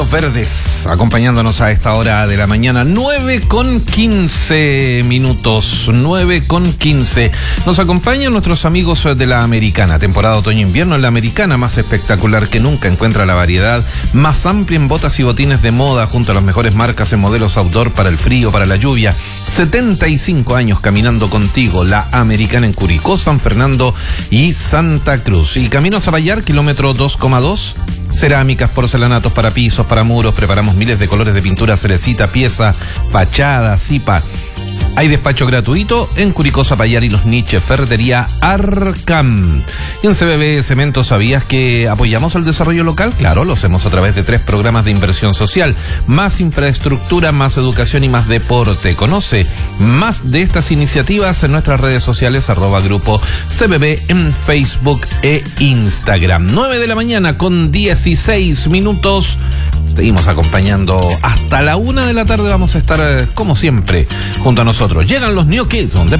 Puntos Verdes, acompañándonos a esta hora de la mañana, 9:15 minutos, 9:15. Nos acompañan nuestros amigos de La Americana, temporada otoño-invierno en La Americana, más espectacular que nunca. Encuentra la variedad más amplia en botas y botines de moda, junto a las mejores marcas en modelos outdoor para el frío, para la lluvia. 75 años caminando contigo. La Americana en Curicó, San Fernando y Santa Cruz. Y camino a Zapallar, kilómetro 2,2. Cerámicas, porcelanatos para pisos, para muros. Preparamos miles de colores de pintura, cerecita, pieza, fachada, zipa. Hay despacho gratuito en Curicó, Zapallar y Los Niches. Ferretería Arcam. Y en CBB Cemento, ¿sabías que apoyamos el desarrollo local? Claro, lo hacemos a través de 3 programas de inversión social. Más infraestructura, más educación y más deporte. Conoce más de estas iniciativas en nuestras redes sociales, @grupo CBB en Facebook e Instagram. 9 de la mañana con 16 minutos. Seguimos acompañando hasta la 1 de la tarde. Vamos a estar, como siempre, junto a nosotros. Llegan los New Kids on the